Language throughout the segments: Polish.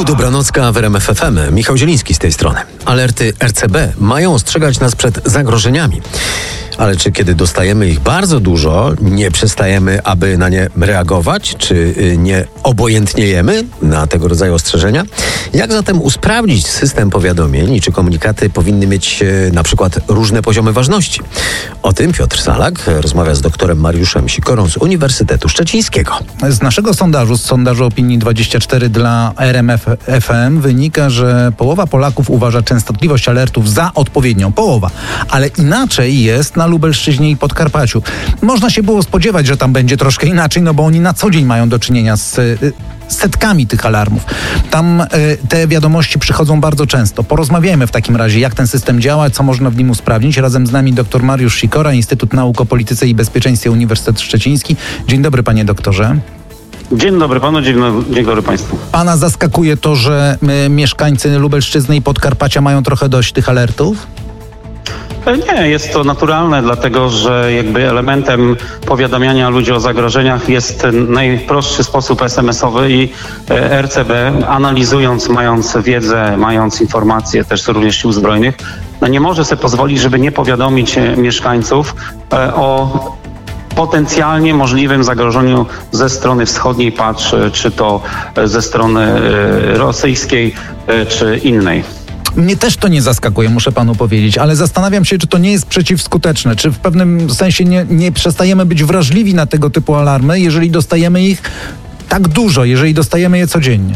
Dobranocka w RMF FM. Michał Zieliński z tej strony. Alerty RCB mają ostrzegać nas przed zagrożeniami. Ale czy kiedy dostajemy ich bardzo dużo, nie przestajemy, aby na nie reagować? Czy nie obojętniejemy na tego rodzaju ostrzeżenia? Jak zatem usprawnić system powiadomień i czy komunikaty powinny mieć na przykład różne poziomy ważności? O tym Piotr Salak rozmawia z doktorem Mariuszem Sikorą z Uniwersytetu Szczecińskiego. Z naszego sondażu, z sondażu Opinii24 dla RMF FM wynika, że połowa Polaków uważa częstotliwość alertów za odpowiednią. Połowa. Ale inaczej jest na Lubelszczyźnie i Podkarpaciu. Można się było spodziewać, że tam będzie troszkę inaczej, no bo oni na co dzień mają do czynienia z setkami tych alarmów. Tam te wiadomości przychodzą bardzo często. Porozmawiajmy w takim razie, jak ten system działa, co można w nim usprawnić. Razem z nami dr Mariusz Sikora, Instytut Nauk o Polityce i Bezpieczeństwie, Uniwersytet Szczeciński. Dzień dobry, panie doktorze. Dzień dobry panu, dzień dobry państwu. Pana zaskakuje to, że mieszkańcy Lubelszczyzny i Podkarpacia mają trochę dość tych alertów? Nie, jest to naturalne, dlatego że jakby elementem powiadamiania ludzi o zagrożeniach jest najprostszy sposób SMS-owy i RCB, analizując, mając wiedzę, mając informacje też również sił zbrojnych, nie może sobie pozwolić, żeby nie powiadomić mieszkańców o potencjalnie możliwym zagrożeniu ze strony wschodniej, patrz, czy to ze strony rosyjskiej, czy innej. Mnie też to nie zaskakuje, muszę panu powiedzieć, ale zastanawiam się, czy to nie jest przeciwskuteczne, czy w pewnym sensie nie przestajemy być wrażliwi na tego typu alarmy, jeżeli dostajemy ich tak dużo, jeżeli dostajemy je codziennie.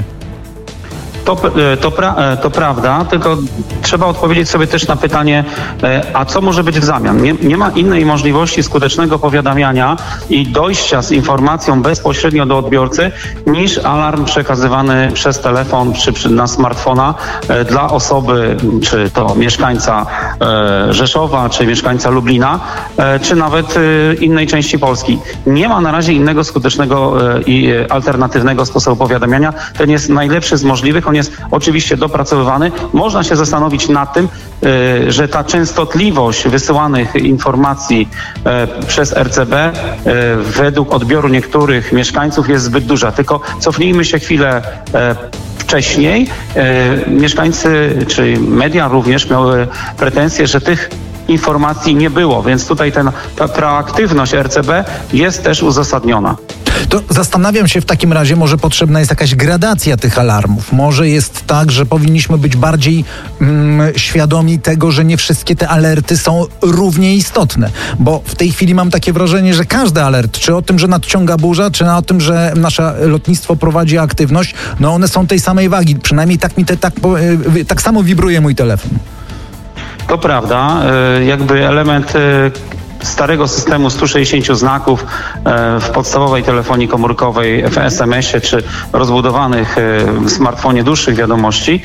To prawda, tylko trzeba odpowiedzieć sobie też na pytanie, a co może być w zamian? Nie ma innej możliwości skutecznego powiadamiania i dojścia z informacją bezpośrednio do odbiorcy niż alarm przekazywany przez telefon czy na smartfona dla osoby, czy to mieszkańca Rzeszowa, czy mieszkańca Lublina, czy nawet innej części Polski. Nie ma na razie innego skutecznego i alternatywnego sposobu powiadamiania. Ten jest najlepszy z możliwych. On jest oczywiście dopracowywany. Można się zastanowić nad tym, że ta częstotliwość wysyłanych informacji przez RCB według odbioru niektórych mieszkańców jest zbyt duża. Tylko cofnijmy się chwilę wcześniej. Mieszkańcy czy media również miały pretensje, że tych informacji nie było, więc tutaj ta proaktywność RCB jest też uzasadniona. To zastanawiam się w takim razie, może potrzebna jest jakaś gradacja tych alarmów. Może jest tak, że powinniśmy być bardziej świadomi tego, że nie wszystkie te alerty są równie istotne. Bo w tej chwili mam takie wrażenie, że każdy alert, czy o tym, że nadciąga burza, czy o tym, że nasze lotnictwo prowadzi aktywność, no one są tej samej wagi. Przynajmniej tak samo wibruje mój telefon. To prawda. Jakby element starego systemu 160 znaków w podstawowej telefonii komórkowej, w SMS-ie czy rozbudowanych w smartfonie dłuższych wiadomości.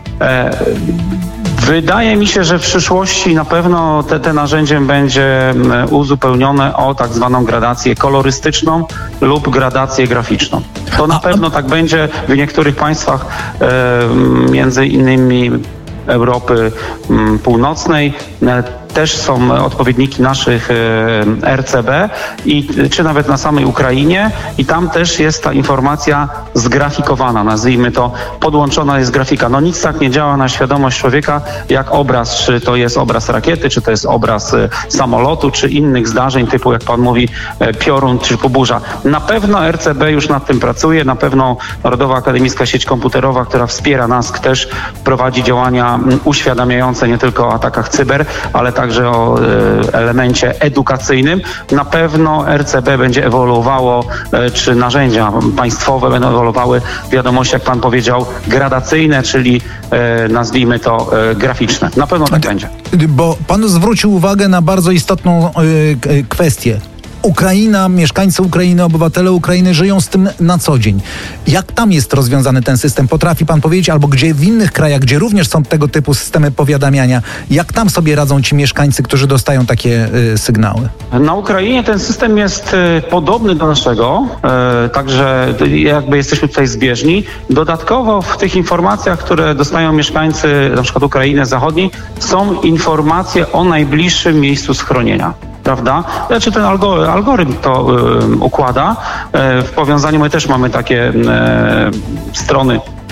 Wydaje mi się, że w przyszłości na pewno te narzędzie będzie uzupełnione o tak zwaną gradację kolorystyczną lub gradację graficzną. To na pewno tak będzie w niektórych państwach, między innymi Europy Północnej. Też są odpowiedniki naszych RCB czy nawet na samej Ukrainie i tam też jest ta informacja zgrafikowana, nazwijmy to, podłączona jest grafika. No nic tak nie działa na świadomość człowieka jak obraz, czy to jest obraz rakiety, czy to jest obraz samolotu, czy innych zdarzeń typu, jak pan mówi, piorun czy burza. Na pewno RCB już nad tym pracuje, na pewno Narodowa Akademicka Sieć Komputerowa, która wspiera nas, też prowadzi działania uświadamiające nie tylko o atakach cyber, ale także o elemencie edukacyjnym. Na pewno RCB będzie ewoluowało, czy narzędzia państwowe będą ewoluowały w wiadomości, jak pan powiedział, gradacyjne, czyli nazwijmy to graficzne. Na pewno tak będzie. Bo pan zwrócił uwagę na bardzo istotną kwestię. Ukraina, mieszkańcy Ukrainy, obywatele Ukrainy żyją z tym na co dzień. Jak tam jest rozwiązany ten system? Potrafi pan powiedzieć, albo gdzie w innych krajach, gdzie również są tego typu systemy powiadamiania, jak tam sobie radzą ci mieszkańcy, którzy dostają takie sygnały? Na Ukrainie ten system jest podobny do naszego, także jakby jesteśmy tutaj zbieżni. Dodatkowo w tych informacjach, które dostają mieszkańcy na przykład Ukrainy Zachodniej, są informacje o najbliższym miejscu schronienia. Prawda? Znaczy ten algorytm to układa. W powiązaniu my też mamy takie strony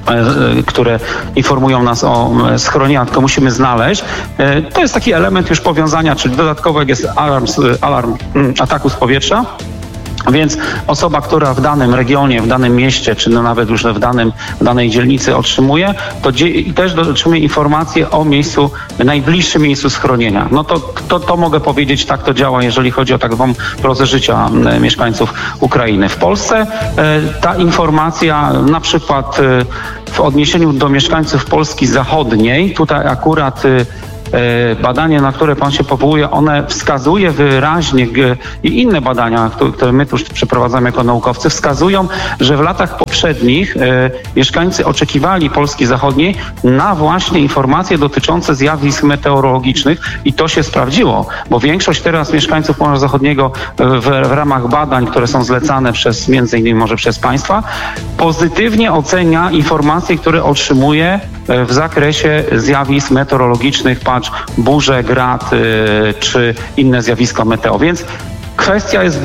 które informują nas o schronieniach, tylko musimy znaleźć. To jest taki element już powiązania, czyli dodatkowo jak jest alarm ataku z powietrza, więc osoba, która w danym regionie, w danym mieście, czy nawet już w danej dzielnicy otrzymuje, to też otrzymuje informacje o najbliższym miejscu schronienia. No to mogę powiedzieć, tak to działa, jeżeli chodzi o tak zwaną prozę życia mieszkańców Ukrainy. W Polsce ta informacja, na przykład w odniesieniu do mieszkańców Polski Zachodniej, tutaj akurat badanie, na które pan się powołuje, one wskazuje wyraźnie i inne badania, które my tu przeprowadzamy jako naukowcy, wskazują, że w latach poprzednich mieszkańcy oczekiwali Polski Zachodniej na właśnie informacje dotyczące zjawisk meteorologicznych i to się sprawdziło, bo większość teraz mieszkańców Pomorza Zachodniego w ramach badań, które są zlecane między innymi może przez państwa, pozytywnie ocenia informacje, które otrzymuje w zakresie zjawisk meteorologicznych, burze, grad czy inne zjawiska meteo. Więc kwestia jest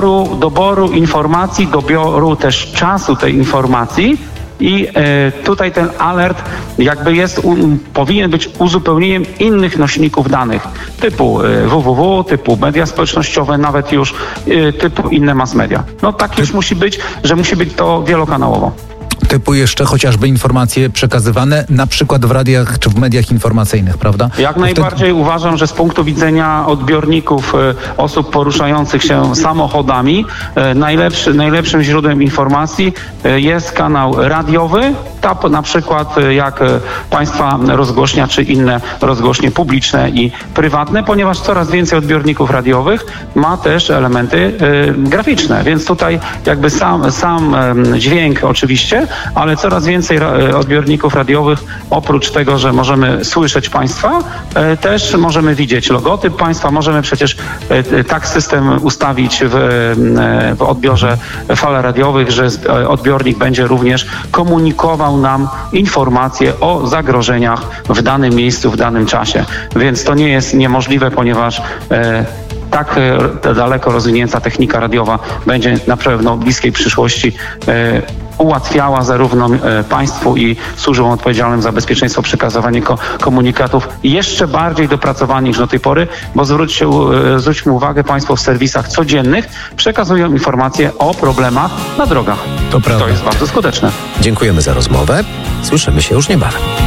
doboru informacji, doboru też czasu tej informacji i tutaj ten alert jakby powinien być uzupełnieniem innych nośników danych typu www, typu media społecznościowe, nawet już typu inne mass media. No tak już musi być, że musi być to wielokanałowo. Typu jeszcze chociażby informacje przekazywane na przykład w radiach czy w mediach informacyjnych, prawda? Jak najbardziej uważam, że z punktu widzenia odbiorników, osób poruszających się samochodami, najlepszym źródłem informacji jest kanał radiowy, na przykład jak państwa rozgłośnia czy inne rozgłośnie publiczne i prywatne, ponieważ coraz więcej odbiorników radiowych ma też elementy graficzne, więc tutaj jakby sam dźwięk oczywiście, ale coraz więcej odbiorników radiowych, oprócz tego, że możemy słyszeć państwa, też możemy widzieć logotyp państwa, możemy przecież tak system ustawić w odbiorze fal radiowych, że odbiornik będzie również komunikował nam informacje o zagrożeniach w danym miejscu, w danym czasie. Więc to nie jest niemożliwe, ponieważ tak daleko rozwinięta technika radiowa będzie na pewno w bliskiej przyszłości ułatwiała zarówno państwu i służbom odpowiedzialnym za bezpieczeństwo przekazywania komunikatów jeszcze bardziej dopracowanych niż do tej pory, bo zwróćmy uwagę, państwo w serwisach codziennych przekazują informacje o problemach na drogach. To prawda. To jest bardzo skuteczne. Dziękujemy za rozmowę. Słyszymy się już niebawem.